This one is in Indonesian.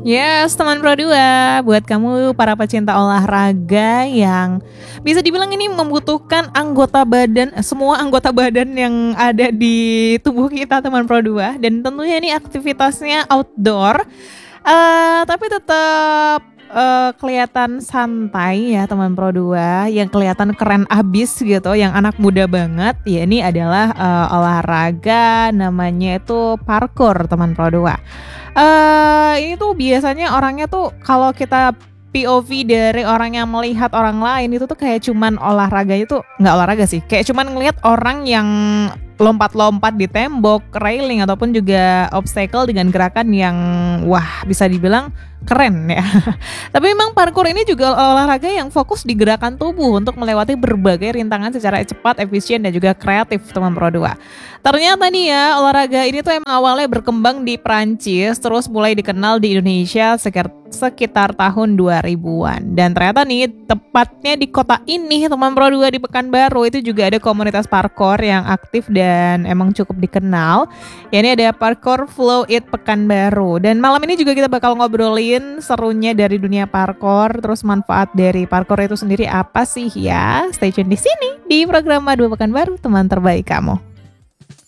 Yes, teman Pro 2, buat kamu para pecinta olahraga yang bisa dibilang ini membutuhkan semua anggota badan yang ada di tubuh kita teman Pro 2. Dan tentunya ini aktivitasnya outdoor, tapi tetap kelihatan santai ya teman Pro 2, yang kelihatan keren abis gitu, yang anak muda banget. Ya ini adalah olahraga namanya itu parkour teman Pro 2. Ini tuh biasanya orangnya tuh kalau kita POV dari orang yang melihat orang lain itu tuh kayak cuman olahraganya tuh nggak olahraga sih, kayak cuman ngelihat orang yang lompat-lompat di tembok, railing ataupun juga obstacle dengan gerakan yang wah bisa dibilang keren ya. Tapi memang parkour ini juga olahraga yang fokus di gerakan tubuh untuk melewati berbagai rintangan secara cepat, efisien dan juga kreatif teman Pro 2. Ternyata nih ya, olahraga ini tuh emang awalnya berkembang di Prancis, terus mulai dikenal di Indonesia sekitar tahun 2000-an. Dan ternyata nih, tepatnya di kota ini, teman Pro 2 di Pekanbaru, itu juga ada komunitas parkour yang aktif dan emang cukup dikenal. Ya ini ada Parkour Flow It Pekanbaru. Dan malam ini juga kita bakal ngobrolin serunya dari dunia parkour, terus manfaat dari parkour itu sendiri apa sih ya. Stay tune di sini, di program Madu Pekanbaru, teman terbaik kamu.